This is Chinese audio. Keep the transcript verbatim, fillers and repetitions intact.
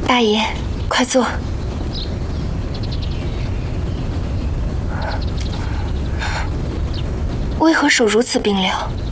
大爷，快坐。为何手如此冰凉？